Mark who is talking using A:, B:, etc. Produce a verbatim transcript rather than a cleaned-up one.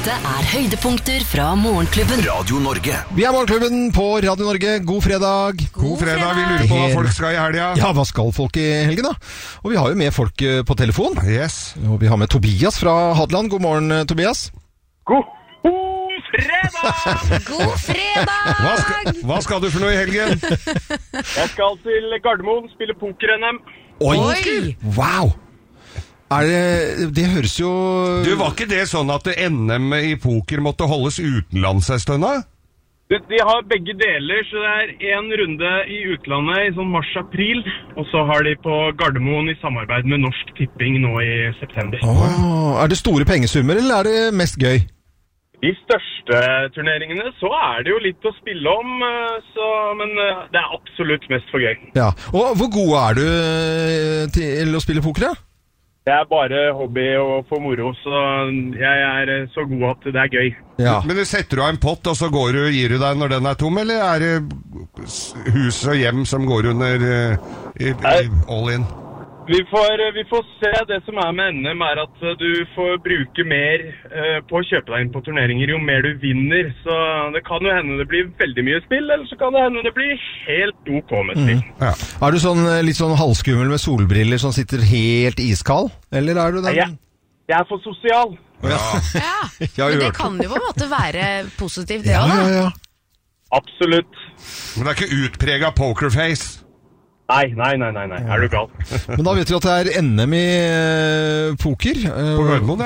A: Dette er høydepunkter fra Morgenklubben.
B: Radio Norge.
C: Vi er Morgenklubben på Radio Norge. God fredag.
D: God, God fredag. Vi lurer på hva folk skal i helga.
C: Ja, hva skal folk i helgen da? Og vi har jo med folk på telefon.
D: Yes.
C: Og vi har med Tobias fra Hadeland. God morgen, Tobias.
E: God fredag!
A: God fredag!
D: Hva skal, hva skal du for noe i helgen?
E: Jeg skal til Gardermoen, spille poker-N M.
C: Oi!
A: Oi.
C: Wow! Er det, det høres jo...
D: Du, var ikke det sånn at N M i poker måtte holdes utenlands en stund da?
E: De, de har begge deler, så det er en runde i utlandet i sånn mars-april, og så har de på Gardermoen i samarbeid med Norsk Tipping nå i september.
C: Åh, er det store pengesummer, eller er det mest gøy?
E: De største turneringene så er det jo litt å spille om, så, men det er absolutt mest for gøy.
C: Ja, og hvor god er du til å spille poker, da?
E: Det er bare hobby og for moro, så jeg er så god at det er gøy.
C: Ja.
D: Men du setter du av en pott, og så går du, gir du deg når den er tom, eller er det hus og hjem som går under uh, i, i all in?
E: Vi får, vi får se. Det som er med N M er at du får bruke mer uh, på å kjøpe deg inn på turneringer jo mer du vinner. Så det kan jo hende det blir veldig mye spill, eller så kan det hende det blir helt ok med spill.
C: Mm. Ja. Er du sånn, litt sånn halvskummel med solbriller som sitter helt iskald? Eller er du den?
E: Jeg, jeg er for sosial.
D: Ja.
A: Ja, men det kan jo på en måte være positivt det
C: Ja,
A: også, da.
C: ja, ja.
E: Absolutt.
D: Men det er ikke utpreget pokerface.
E: Nei, nei, nei, nei, nei. Er du gal?
C: Men da vet vi at det er N M i uh, poker. Uh,
D: På Gardermoen, ja.